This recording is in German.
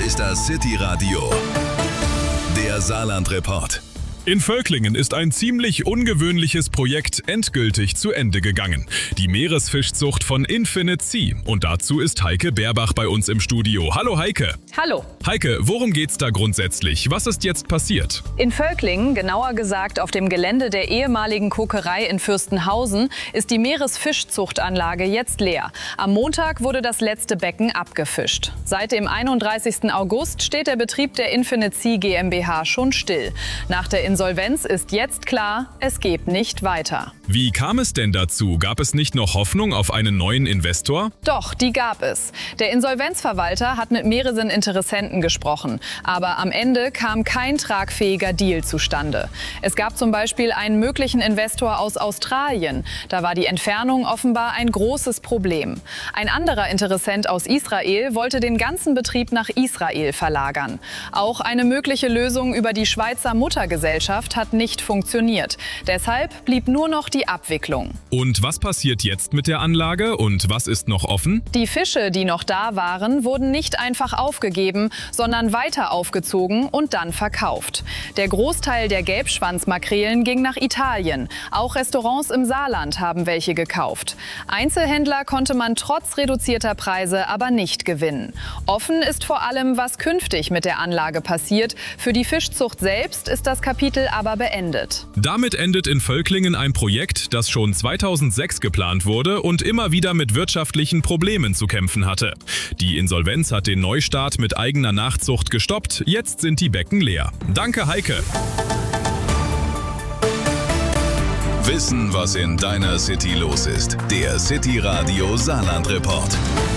ist das City Radio, der Saarland-Report. In Völklingen ist ein ziemlich ungewöhnliches Projekt endgültig zu Ende gegangen. Die Meeresfischzucht von Infinite Sea. Und dazu ist Heike Beerbach bei uns im Studio. Hallo Heike. Hallo. Heike, worum geht's da grundsätzlich? Was ist jetzt passiert? In Völklingen, genauer gesagt auf dem Gelände der ehemaligen Kokerei in Fürstenhausen, ist die Meeresfischzuchtanlage jetzt leer. Am Montag wurde das letzte Becken abgefischt. Seit dem 31. August steht der Betrieb der Infinite Sea GmbH schon still. Nach der Insolvenz ist jetzt klar, es geht nicht weiter. Wie kam es denn dazu? Gab es nicht noch Hoffnung auf einen neuen Investor? Doch, die gab es. Der Insolvenzverwalter hat mit mehreren Interessenten gesprochen. Aber am Ende kam kein tragfähiger Deal zustande. Es gab zum Beispiel einen möglichen Investor aus Australien. Da war die Entfernung offenbar ein großes Problem. Ein anderer Interessent aus Israel wollte den ganzen Betrieb nach Israel verlagern. Auch eine mögliche Lösung über die Schweizer Muttergesellschaft hat nicht funktioniert. Deshalb blieb nur noch die Abwicklung. Und was passiert jetzt mit der Anlage und was ist noch offen? Die Fische, die noch da waren, wurden nicht einfach aufgegeben, sondern weiter aufgezogen und dann verkauft. Der Großteil der Gelbschwanzmakrelen ging nach Italien. Auch Restaurants im Saarland haben welche gekauft. Einzelhändler konnte man trotz reduzierter Preise aber nicht gewinnen. Offen ist vor allem, was künftig mit der Anlage passiert. Für die Fischzucht selbst ist das Kapitel aber beendet. Damit endet in Völklingen ein Projekt, das schon 2006 geplant wurde und immer wieder mit wirtschaftlichen Problemen zu kämpfen hatte. Die Insolvenz hat den Neustart mit eigener Nachzucht gestoppt, jetzt sind die Becken leer. Danke Heike! Wissen, was in deiner City los ist. Der City Radio Saarland-Report.